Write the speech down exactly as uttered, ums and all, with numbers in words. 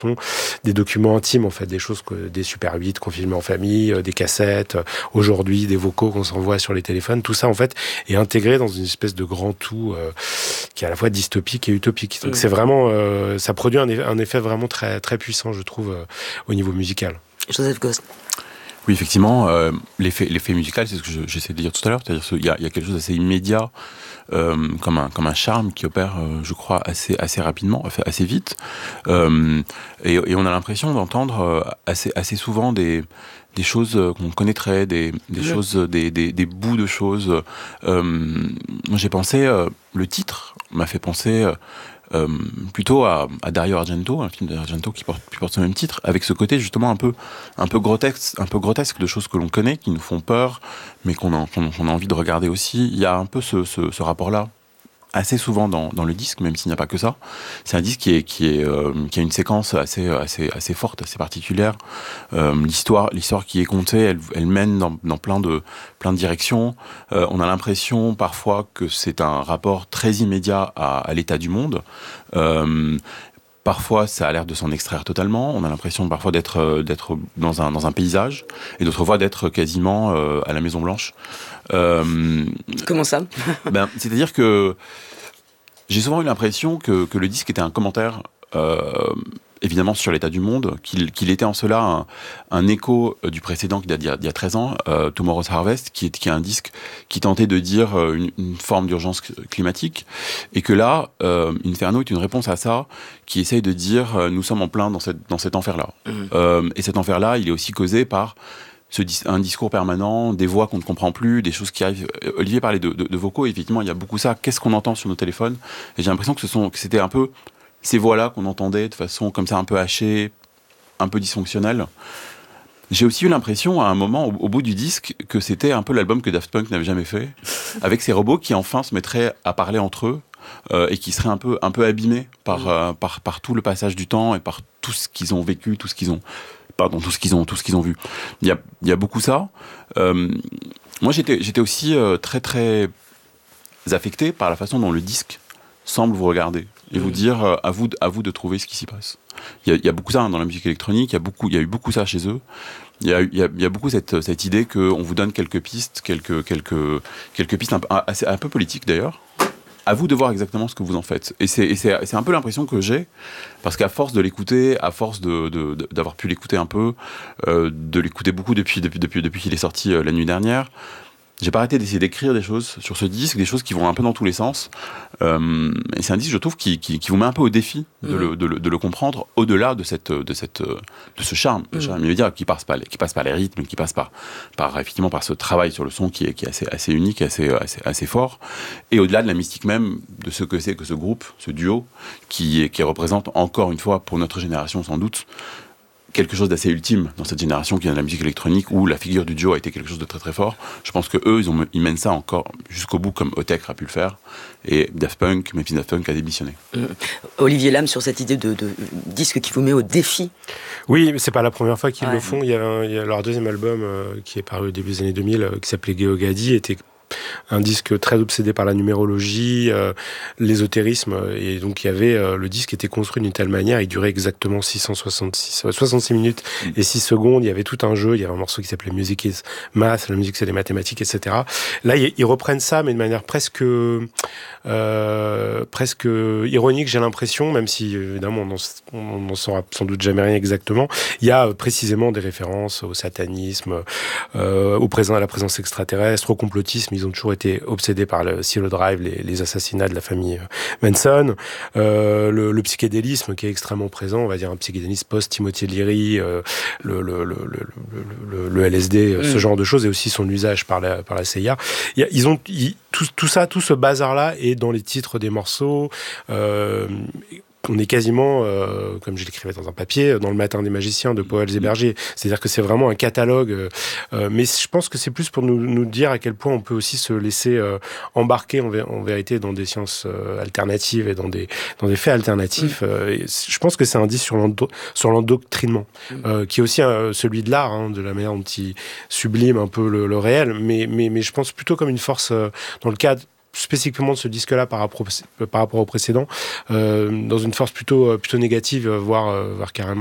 des documents intimes, en fait, des choses, que, des Super huit qu'on filmait en famille, euh, des cassettes, euh, aujourd'hui, des vocaux qu'on s'envoie sur les téléphones. Tout ça, en fait, est intégré dans une espèce de grand tout euh, qui est à la fois dystopique et utopique. Donc, mmh. c'est vraiment, euh, ça produit un, un effet vraiment très, très puissant, je trouve, euh, au niveau musical. Joseph Gost. Oui, effectivement, euh, l'effet, l'effet musical, c'est ce que je, j'essaie de dire tout à l'heure, c'est-à-dire qu'il y a, il y a quelque chose d'assez immédiat, euh, comme, un, comme un charme qui opère, euh, je crois, assez, assez rapidement, assez vite, euh, et, et on a l'impression d'entendre assez, assez souvent des, des choses qu'on connaîtrait, des, des, ouais. choses, des, des, des bouts de choses. Euh, moi, j'ai pensé, euh, le titre m'a fait penser... Euh, Euh, plutôt à, à Dario Argento, un film d'Argento qui porte, qui porte ce même titre, avec ce côté justement un peu, un peu grotesque, un peu grotesque de choses que l'on connaît, qui nous font peur, mais qu'on a, qu'on, qu'on a envie de regarder aussi. Il y a un peu ce, ce, ce rapport-là assez souvent dans, dans le disque, même s'il n'y a pas que ça. C'est un disque qui, est, qui, est, euh, qui a une séquence assez, assez, assez forte, assez particulière. Euh, l'histoire, l'histoire qui est contée, elle, elle mène dans, dans plein, de, plein de directions. Euh, on a l'impression parfois que c'est un rapport très immédiat à, à l'état du monde. Euh, Parfois, ça a l'air de s'en extraire totalement. On a l'impression parfois d'être, euh, d'être dans, un, dans un paysage, et d'autres fois d'être quasiment euh, à la Maison-Blanche. Euh, Comment ça? ben, C'est-à-dire que j'ai souvent eu l'impression que, que le disque était un commentaire, euh, évidemment, sur l'état du monde, qu'il, qu'il était en cela un, un écho du précédent qui date d'il y a, d'il y a treize ans, euh, Tomorrow's Harvest, qui est, qui est un disque qui tentait de dire une, une forme d'urgence climatique, et que là, euh, Inferno est une réponse à ça, qui essaye de dire euh, nous sommes en plein dans, cette, dans cet enfer-là. Mmh. Euh, et cet enfer-là, il est aussi causé par ce, un discours permanent, des voix qu'on ne comprend plus, des choses qui arrivent. Olivier parlait de, de, de vocaux, et effectivement, il y a beaucoup ça. Qu'est-ce qu'on entend sur nos téléphones? Et j'ai l'impression que, ce sont, que c'était un peu ces voix-là qu'on entendait de façon comme ça, un peu hachée, un peu dysfonctionnelle. J'ai aussi eu l'impression, à un moment, au, au bout du disque, que c'était un peu l'album que Daft Punk n'avait jamais fait, avec ces robots qui enfin se mettraient à parler entre eux, euh, et qui seraient un peu, un peu abîmés par, euh, par, par tout le passage du temps et par tout ce qu'ils ont vécu, tout ce qu'ils ont... Pardon, tout ce qu'ils ont, tout ce qu'ils ont vu. Il y a, il y a beaucoup ça. Euh, moi, j'étais, j'étais aussi euh, très, très affecté par la façon dont le disque semble vous regarder et mmh. vous dire euh, à vous, à vous de trouver ce qui s'y passe. Il y a, il y a beaucoup ça hein, dans la musique électronique. Il y a beaucoup, il y a eu beaucoup ça chez eux. Il y a, il y a, il y a beaucoup cette, cette idée qu'on vous donne quelques pistes, quelques, quelques, quelques pistes un peu, assez, un peu politiques d'ailleurs. À vous de voir exactement ce que vous en faites. Et c'est, et c'est, c'est un peu l'impression que j'ai, parce qu'à force de l'écouter, à force de, de, de, d'avoir pu l'écouter un peu, euh, de l'écouter beaucoup depuis, depuis, depuis, depuis qu'il est sorti euh, la nuit dernière, j'ai pas arrêté d'essayer d'écrire des choses sur ce disque, des choses qui vont un peu dans tous les sens. Euh, et c'est un disque, je trouve, qui, qui, qui vous met un peu au défi de, mmh. le, de, le, de le comprendre au-delà de, cette, de, cette, de ce charme, mmh. le charme immédiat qui passe par les, qui passe par les rythmes, qui passe par, par, effectivement, par ce travail sur le son qui est, qui est assez, assez unique, assez, assez, assez fort. Et au-delà de la mystique même de ce que c'est que ce groupe, ce duo, qui, qui représente encore une fois, pour notre génération sans doute, quelque chose d'assez ultime dans cette génération qui vient de la musique électronique où la figure du duo a été quelque chose de très très fort. Je pense que eux ils, ont, ils mènent ça encore jusqu'au bout comme Otek a pu le faire et Daft Punk, Memphis Daft Punk a démissionné. Mmh. Olivier Lam sur cette idée de, de disque qui vous met au défi. Oui, mais c'est pas la première fois qu'ils ouais. le font. Il y a, un, il y a leur deuxième album euh, qui est paru au début des années deux mille euh, qui s'appelait Geogadi, était un disque très obsédé par la numérologie, euh, l'ésotérisme, et donc il y avait euh, le disque était construit d'une telle manière, il durait exactement six cent soixante-six, soixante-six minutes et six secondes. Il y avait tout un jeu, il y avait un morceau qui s'appelait Music is Math, la musique c'est des mathématiques, et cetera. Là, ils, ils reprennent ça, mais de manière presque euh, presque ironique, j'ai l'impression, même si évidemment on n'en saura sans doute jamais rien exactement. Il y a euh, précisément des références au satanisme, euh, au présent, à la présence extraterrestre, au complotisme. Ils ont toujours été obsédés par le Cielo Drive, les, les assassinats de la famille Manson, euh, le, le psychédélisme qui est extrêmement présent, on va dire un psychédélisme post-Timothy Leary, euh, le, le, le, le, le, le L S D, mmh. ce genre de choses, et aussi son usage par la, par la C I A. Ils ont, ils, tout, tout ça, tout ce bazar-là est dans les titres des morceaux. Euh, on est quasiment, euh, comme je l'écrivais dans un papier, dans le Matin des magiciens de Pauwels et Berger. C'est-à-dire que c'est vraiment un catalogue. Euh, mais je pense que c'est plus pour nous, nous dire à quel point on peut aussi se laisser euh, embarquer en, vé- en vérité dans des sciences euh, alternatives et dans des, dans des faits alternatifs. Mmh. Euh, et je pense que c'est un disque sur, l'endo- sur l'endoctrinement, mmh. euh, qui est aussi euh, celui de l'art, hein, de la manière dont il sublime un peu le, le réel. Mais, mais, mais je pense plutôt comme une force euh, dans le cadre spécifiquement de ce disque-là par rapport, par rapport au précédent, euh, dans une force plutôt, plutôt négative, voire, voire carrément